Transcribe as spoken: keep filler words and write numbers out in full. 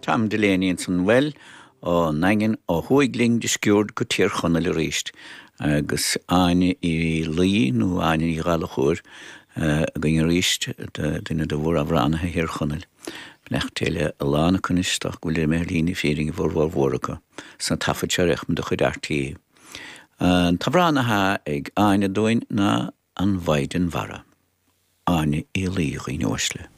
Tam de léíonn san well ó naingin ó thuigling de sciúrd go tíor chuna le ríist. Agus aine i lí nó aine i ghalachuair a gine ríist duine do bhór a bhránathe hir chunil. Bneachtéile a lána cunisteach go le mé lína féring bhór bhór bhóracha san tafateach me do chud artíí. Tá bhránathe ag aine dóin na an bhaidin mhara. Aine i lí in Oslo.